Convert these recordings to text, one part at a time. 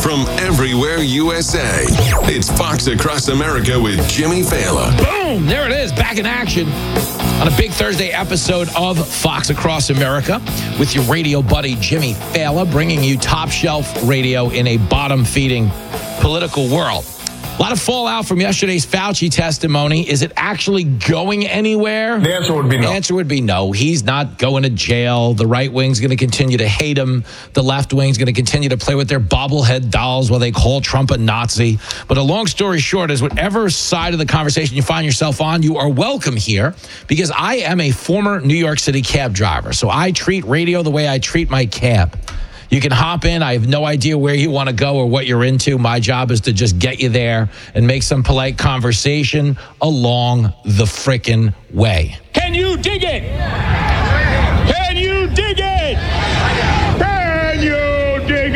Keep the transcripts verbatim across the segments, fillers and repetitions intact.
from everywhere U S A. It's Fox Across America with Jimmy Fallon. Boom! There it is, back in action on a big Thursday episode of Fox Across America with your radio buddy Jimmy Fallon, bringing you top shelf radio in a bottom-feeding political world. A lot of fallout from yesterday's Fauci testimony. Is it actually going anywhere? The answer would be no. The answer would be no. He's not going to jail. The right wing's going to continue to hate him. The left wing's going to continue to play with their bobblehead dolls while they call Trump a Nazi. But a long story short is whatever side of the conversation you find yourself on, you are welcome here because I am a former New York City cab driver. So I treat radio the way I treat my cab. You can hop in. I have no idea where you want to go or what you're into. My job is to just get you there and make some polite conversation along the frickin' way. Can you dig it? Can you dig it? Can you dig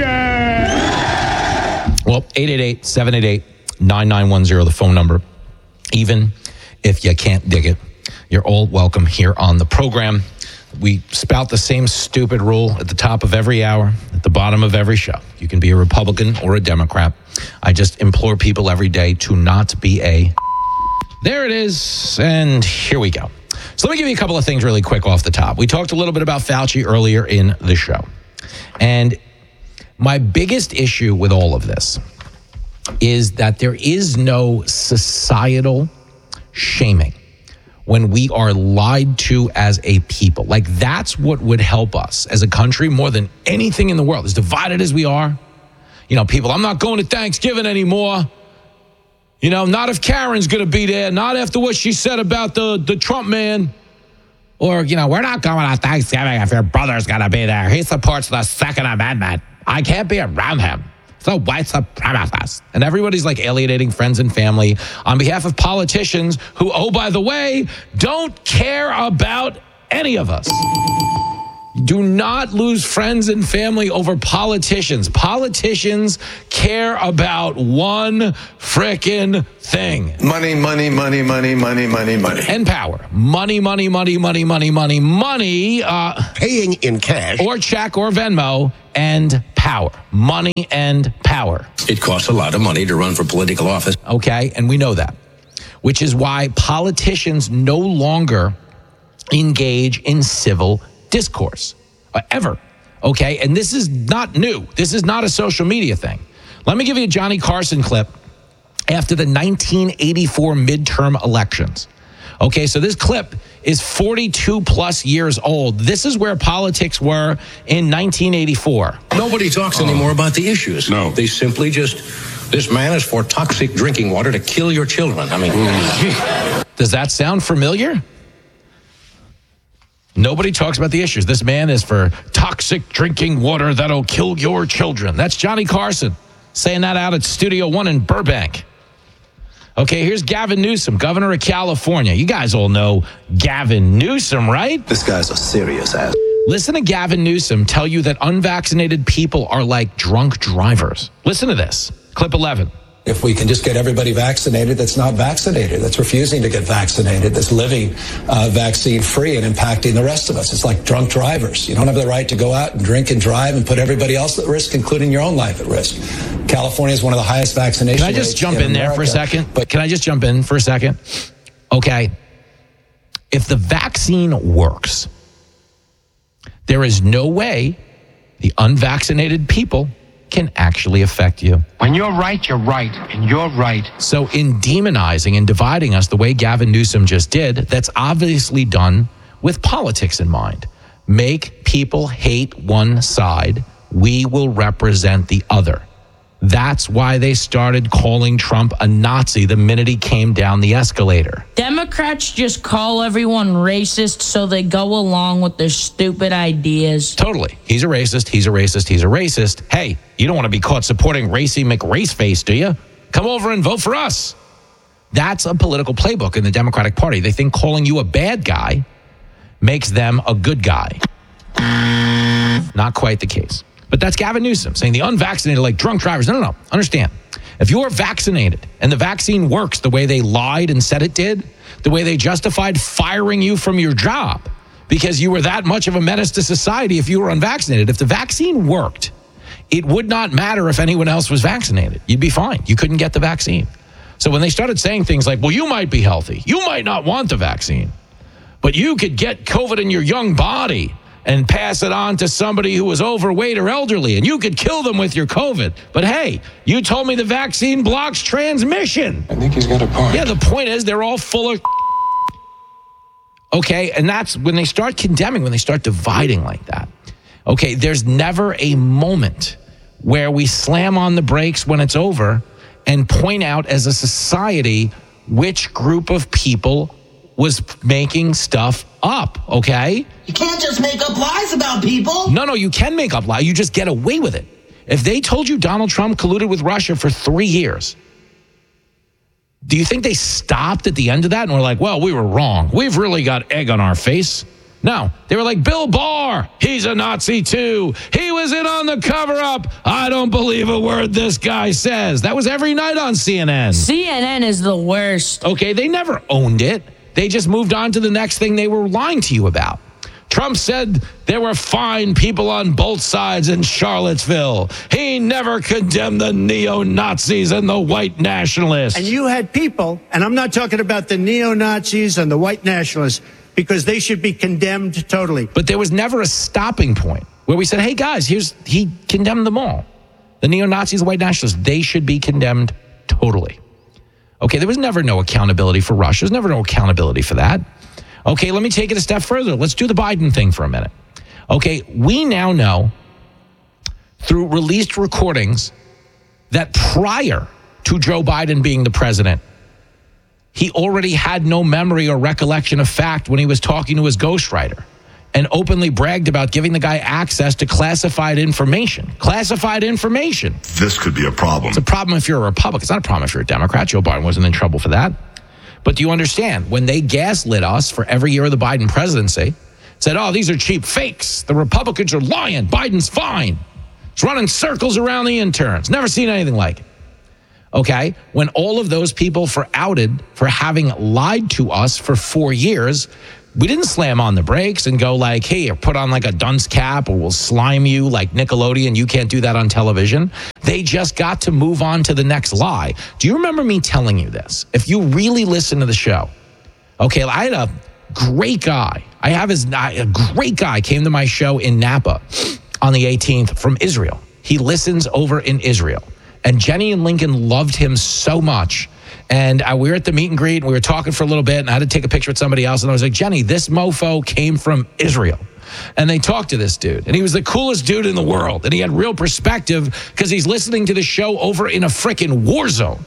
it? Well, eight eight eight, seven eight eight, nine nine one zero, the phone number. Even if you can't dig it, you're all welcome here on the program. We spout the same stupid rule at the top of every hour, at the bottom of every show. You can be a Republican or a Democrat. I just implore people every day to not be a... There it is, and here we go. So let me give you a couple of things really quick off the top. We talked a little bit about Fauci earlier in the show. And my biggest issue with all of this is that there is no societal shaming when we are lied to as a people. Like, that's what would help us as a country more than anything in the world. As divided as we are, you know, people, I'm not going to Thanksgiving anymore. You know, not if Karen's going to be there. Not after what she said about the, the Trump man. Or, you know, we're not going to Thanksgiving if your brother's going to be there. He supports the Second Amendment. I can't be around him. So white supremacist. And everybody's like alienating friends and family on behalf of politicians who, oh, by the way, don't care about any of us. Do not lose friends and family over politicians. Politicians care about one frickin' thing. Money, money, money, money, money, money, money. And power. Money, money, money, money, money, money, money. Uh, Paying in cash. Or check or Venmo and power. Money and power. It costs a lot of money to run for political office. Okay, and we know that. Which is why politicians no longer engage in civil discourse, uh, ever, okay? And this is not new. This is not a social media thing. Let me give you a Johnny Carson clip after the nineteen eighty-four midterm elections. Okay, so this clip is forty-two plus years old. This is where politics were in nineteen eighty-four. Nobody talks oh. anymore about the issues. No. They simply just, this man is for toxic drinking water to kill your children. I mean, does that sound familiar? Nobody talks about the issues. This man is for toxic drinking water that'll kill your children. That's Johnny Carson saying that out at Studio One in Burbank. Okay, here's Gavin Newsom, governor of California. You guys all know Gavin Newsom, right? This guy's a serious ass. Listen to Gavin Newsom tell you that unvaccinated people are like drunk drivers. Listen to this. Clip eleven. If we can just get everybody vaccinated that's not vaccinated, that's refusing to get vaccinated, that's living uh, vaccine-free and impacting the rest of us. It's like drunk drivers. You don't have the right to go out and drink and drive and put everybody else at risk, including your own life at risk. California is one of the highest vaccination rates. Can I just jump in, in there America. for a second? But can I just jump in for a second? Okay. If the vaccine works, there is no way the unvaccinated people can actually affect you. When you're right, you're right, and you're right. So in demonizing and dividing us the way Gavin Newsom just did, that's obviously done with politics in mind. Make people hate one side, we will represent the other. That's why they started calling Trump a Nazi the minute he came down the escalator. Democrats just call everyone racist so they go along with their stupid ideas. Totally. He's a racist. He's a racist. He's a racist. Hey, you don't want to be caught supporting Racy McRaceface, do you? Come over and vote for us. That's a political playbook in the Democratic Party. They think calling you a bad guy makes them a good guy. Not quite the case. But that's Gavin Newsom saying the unvaccinated are like drunk drivers. No, no, no. Understand. If you are vaccinated and the vaccine works the way they lied and said it did, the way they justified firing you from your job because you were that much of a menace to society if you were unvaccinated, if the vaccine worked it would not matter if anyone else was vaccinated. You'd be fine. You couldn't get the vaccine. So when they started saying things like, well, you might be healthy. You might not want the vaccine, but you could get COVID in your young body and pass it on to somebody who was overweight or elderly, and you could kill them with your COVID. But hey, you told me the vaccine blocks transmission. I think he's got a point. Yeah, the point is they're all full of okay, and that's when they start condemning, when they start dividing like that. Okay, there's never a moment where we slam on the brakes when it's over and point out as a society which group of people was making stuff up, okay? You can't just make up lies about people. No, no, you can make up lies. You just get away with it. If they told you Donald Trump colluded with Russia for three years, do you think they stopped at the end of that and were like, well, we were wrong. We've really got egg on our face. No, they were like, Bill Barr, he's a Nazi too. He was in on the cover-up. I don't believe a word this guy says. That was every night on C N N. C N N is the worst. Okay, they never owned it. They just moved on to the next thing they were lying to you about. Trump said there were fine people on both sides in Charlottesville. He never condemned the neo-Nazis and the white nationalists. And you had people, and I'm not talking about the neo-Nazis and the white nationalists, because they should be condemned totally. But there was never a stopping point where we said, hey, guys, here's he condemned them all. The neo-Nazis, the white nationalists, they should be condemned totally. Okay, there was never no accountability for Russia. There's never no accountability for that. Okay, let me take it a step further. Let's do the Biden thing for a minute. Okay, we now know through released recordings that prior to Joe Biden being the president, he already had no memory or recollection of fact when he was talking to his ghostwriter and openly bragged about giving the guy access to classified information. Classified information. This could be a problem. It's a problem if you're a Republican. It's not a problem if you're a Democrat. Joe Biden wasn't in trouble for that. But do you understand? When they gaslit us for every year of the Biden presidency, said, oh, these are cheap fakes. The Republicans are lying. Biden's fine. It's running circles around the interns. Never seen anything like it. Okay, when all of those people for outed for having lied to us for four years, we didn't slam on the brakes and go like, hey, or put on like a dunce cap or we'll slime you like Nickelodeon. You can't do that on television. They just got to move on to the next lie. Do you remember me telling you this? If you really listen to the show, okay, I had a great guy. I have his, a great guy came to my show in Napa on the eighteenth from Israel. He listens over in Israel. And Jenny and Lincoln loved him so much. And uh, we were at the meet and greet, and we were talking for a little bit, and I had to take a picture with somebody else. And I was like, Jenny, this mofo came from Israel. And they talked to this dude. And he was the coolest dude in the world. And he had real perspective because he's listening to the show over in a freaking war zone.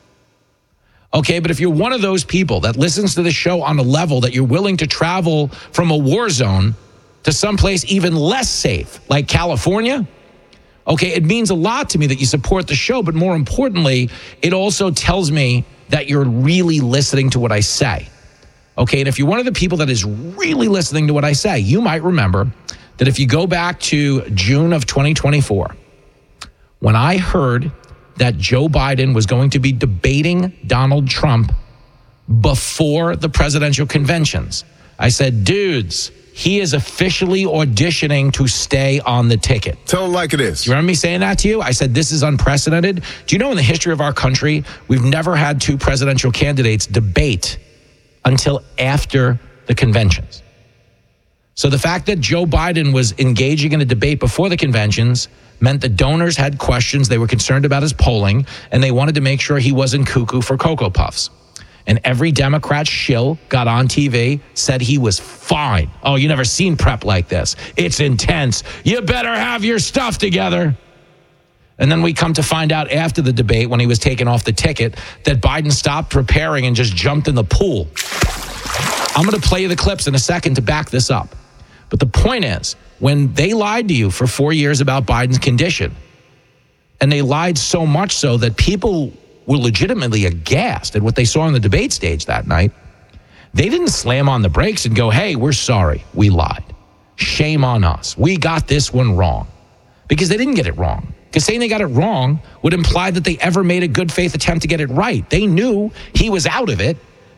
Okay, but if you're one of those people that listens to the show on a level that you're willing to travel from a war zone to someplace even less safe, like California, okay, it means a lot to me that you support the show, but more importantly, it also tells me that you're really listening to what I say. Okay, and if you're one of the people that is really listening to what I say, you might remember that if you go back to June of twenty twenty-four, when I heard that Joe Biden was going to be debating Donald Trump before the presidential conventions, I said, dudes, he is officially auditioning to stay on the ticket. Tell him like it is. Do you remember me saying that to you? I said, this is unprecedented. Do you know in the history of our country, we've never had two presidential candidates debate until after the conventions. So the fact that Joe Biden was engaging in a debate before the conventions meant the donors had questions. They were concerned about his polling, and they wanted to make sure he wasn't cuckoo for Cocoa Puffs. And every Democrat shill got on T V, said he was fine. Oh, you never seen prep like this. It's intense. You better have your stuff together. And then we come to find out after the debate, when he was taken off the ticket, that Biden stopped preparing and just jumped in the pool. I'm going to play you the clips in a second to back this up. But the point is, when they lied to you for four years about Biden's condition, and they lied so much so that people were legitimately aghast at what they saw on the debate stage that night, they didn't slam on the brakes and go, hey, we're sorry, we lied. Shame on us. We got this one wrong. Because they didn't get it wrong. Because saying they got it wrong would imply that they ever made a good faith attempt to get it right. They knew he was out of it.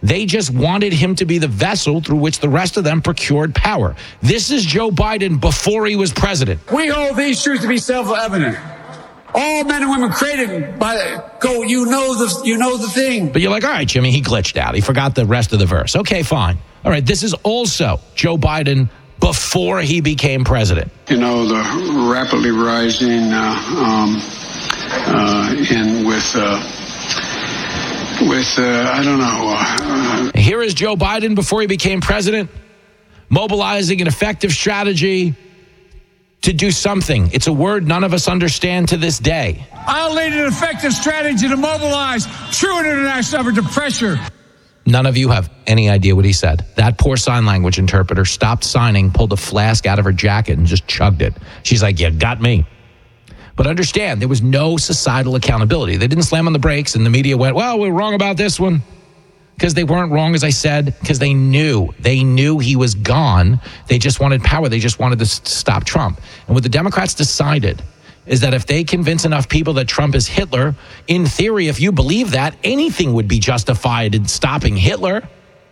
They just wanted him to be the vessel through which the rest of them procured power. This is Joe Biden before he was president. We hold these truths to be self-evident. All men and women created by go. You know the you know the thing. But you're like, all right, Jimmy, he glitched out. He forgot the rest of the verse. Okay, fine. All right, this is also Joe Biden before he became president. You know, the rapidly rising uh, um, uh, in with uh, with uh, I don't know. Uh, Here is Joe Biden before he became president, mobilizing an effective strategy to do something. It's a word none of us understand to this day. I'll lead an effective strategy to mobilize true international effort to pressure. None of you have any idea what he said. That poor sign language interpreter stopped signing, pulled a flask out of her jacket, and just chugged it. She's like, you got me. But understand, there was no societal accountability. They didn't slam on the brakes, and the media went, well, we're wrong about this one. Because they weren't wrong, as I said, because they knew. They knew he was gone. They just wanted power. They just wanted to s- stop Trump. And what the Democrats decided is that if they convince enough people that Trump is Hitler, in theory, if you believe that, anything would be justified in stopping Hitler.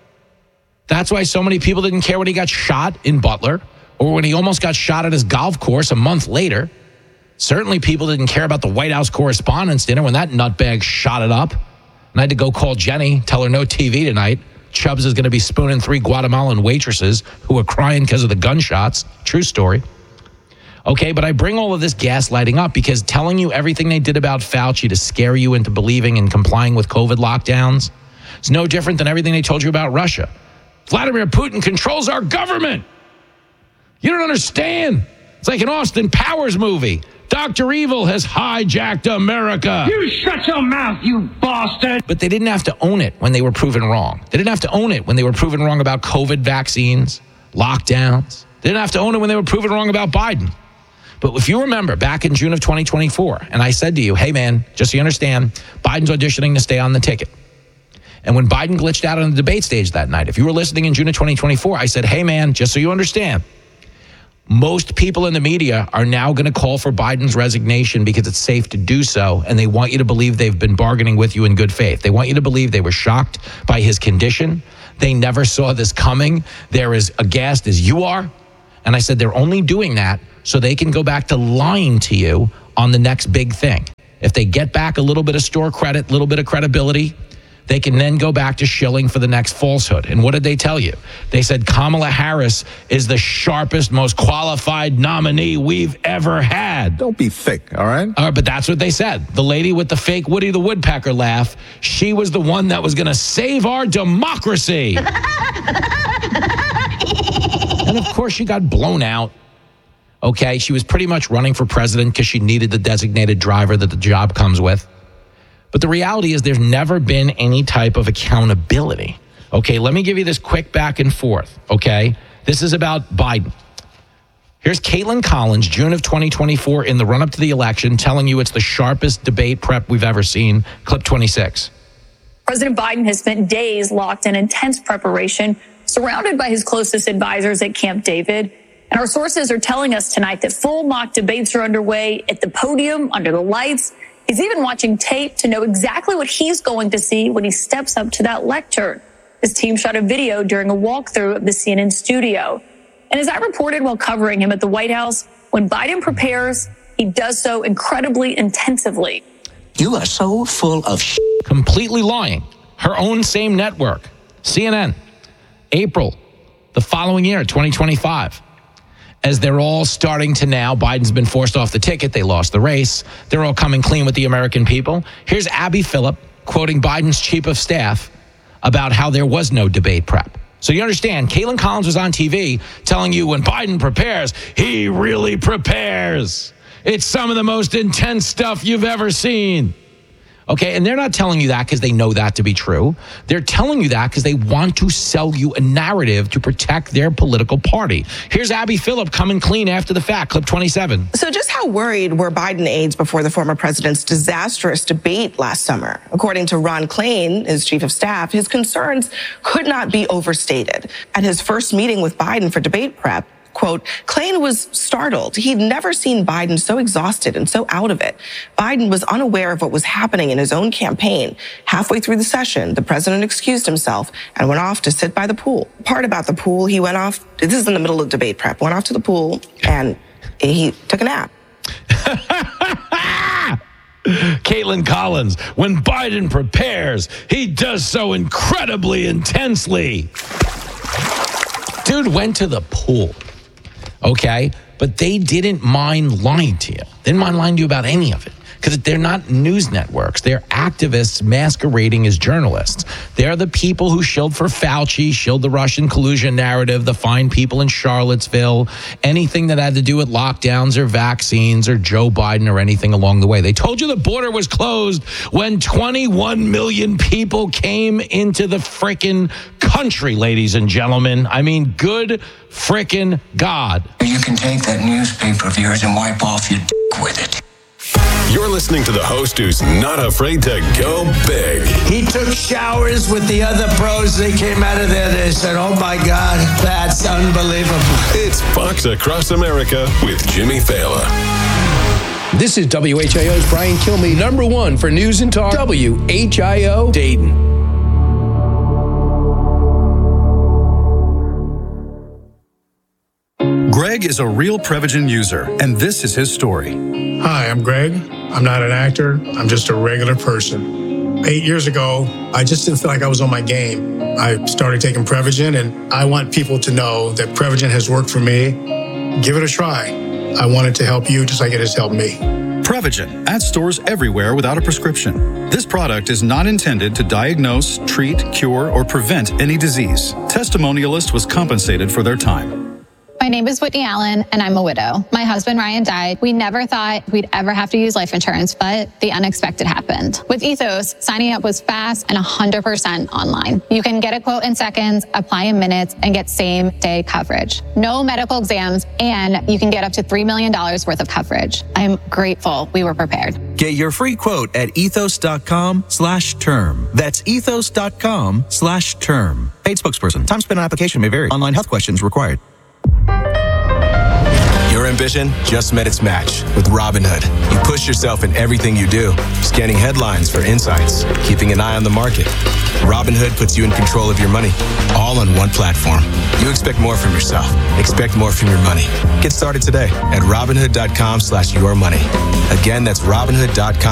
That's why so many people didn't care when he got shot in Butler or when he almost got shot at his golf course a month later. Certainly people didn't care about the White House Correspondents' Dinner when that nutbag shot it up. And I had to go call Jenny, tell her no T V tonight. Chubbs is going to be spooning three Guatemalan waitresses who were crying because of the gunshots. True story. Okay, but I bring all of this gaslighting up because telling you everything they did about Fauci to scare you into believing and complying with COVID lockdowns is no different than everything they told you about Russia. Vladimir Putin controls our government. You don't understand. It's like an Austin Powers movie. Doctor Evil has hijacked America. You shut your mouth, you bastard. But they didn't have to own it when they were proven wrong. They didn't have to own it when they were proven wrong about COVID vaccines, lockdowns. They didn't have to own it when they were proven wrong about Biden. But if you remember back in June of twenty twenty-four, and I said to you, hey, man, just so you understand, Biden's auditioning to stay on the ticket. And when Biden glitched out on the debate stage that night, if you were listening in June of twenty twenty-four, I said, hey, man, just so you understand, most people in the media are now going to call for Biden's resignation because it's safe to do so, and they want you to believe they've been bargaining with you in good faith. They want you to believe they were shocked by his condition. They never saw this coming. They're as aghast as you are. And I said they're only doing that so they can go back to lying to you on the next big thing. If they get back a little bit of store credit, a little bit of credibility, they can then go back to shilling for the next falsehood. And what did they tell you? They said Kamala Harris is the sharpest, most qualified nominee we've ever had. Don't be thick, all right? Uh, but that's what they said. The lady with the fake Woody the Woodpecker laugh, she was the one that was going to save our democracy. And of course, she got blown out. Okay, she was pretty much running for president because she needed the designated driver that the job comes with. But the reality is there's never been any type of accountability. Okay, let me give you this quick back and forth, okay? This is about Biden. Here's Caitlin Collins, June of twenty twenty-four, in the run-up to the election, telling you it's the sharpest debate prep we've ever seen. Clip twenty-six. President Biden has spent days locked in intense preparation, surrounded by his closest advisors at Camp David. And our sources are telling us tonight that full mock debates are underway at the podium, under the lights. He's even watching tape to know exactly what he's going to see when he steps up to that lectern. His team shot a video during a walkthrough of the C N N studio. And as I reported while covering him at the White House, when Biden prepares, he does so incredibly intensively. You are so full of sh**. Completely lying. Her own same network, C N N, April, the following year, twenty twenty-five. As they're all starting to now, Biden's been forced off the ticket. They lost the race. They're all coming clean with the American people. Here's Abby Phillip quoting Biden's chief of staff about how there was no debate prep. So you understand, Caitlin Collins was on T V telling you when Biden prepares, he really prepares. It's some of the most intense stuff you've ever seen. Okay, and they're not telling you that because they know that to be true. They're telling you that because they want to sell you a narrative to protect their political party. Here's Abby Phillip coming clean after the fact. Clip twenty-seven. So just how worried were Biden aides before the former president's disastrous debate last summer? According to Ron Klain, his chief of staff, his concerns could not be overstated. At his first meeting with Biden for debate prep, Quote, Klain was startled. He'd never seen Biden so exhausted and so out of it. Biden was unaware of what was happening in his own campaign. Halfway through the session, the president excused himself and went off to sit by the pool. Part about the pool, he went off, this is in the middle of debate prep, went off to the pool and he took a nap. Caitlin Collins, when Biden prepares, he does so incredibly intensely. Dude went to the pool, okay? But they didn't mind lying to you. They didn't mind lying to you about any of it because they're not news networks. They're activists masquerading as journalists. They're the people who shilled for Fauci, shilled the Russian collusion narrative, the fine people in Charlottesville, anything that had to do with lockdowns or vaccines or Joe Biden or anything along the way. They told you the border was closed when twenty-one million people came into the frickin' country, ladies and gentlemen. I mean, good frickin' God. You can take that newspaper of yours and wipe off your dick with it. You're listening to the host who's not afraid to go big. He took showers with the other pros. They came out of there. They said, oh, my God, that's unbelievable. It's Fox Across America with Jimmy Fallon. This is W H I O's Brian Kilmeade, number one for News and Talk, W H I O Dayton. Greg is a real Prevagen user, and this is his story. Hi, I'm Greg. I'm not an actor. I'm just a regular person. Eight years ago, I just didn't feel like I was on my game. I started taking Prevagen, and I want people to know that Prevagen has worked for me. Give it a try. I want it to help you just like it has helped me. Prevagen, at stores everywhere without a prescription. This product is not intended to diagnose, treat, cure, or prevent any disease. Testimonialist was compensated for their time. My name is Whitney Allen, and I'm a widow. My husband, Ryan, died. We never thought we'd ever have to use life insurance, but the unexpected happened. With Ethos, signing up was fast and one hundred percent online. You can get a quote in seconds, apply in minutes, and get same-day coverage. No medical exams, and you can get up to three million dollars worth of coverage. I'm grateful we were prepared. Get your free quote at ethos.com slash term. That's ethos.com slash term. Paid spokesperson. Time spent on application may vary. Online health questions required. Your ambition just met its match with Robinhood. You push yourself in everything you do, scanning headlines for insights, keeping an eye on the market. Robinhood puts you in control of your money, all on one platform. You expect more from yourself. Expect more from your money. Get started today at Robinhood.com slash your money. Again, that's Robinhood.com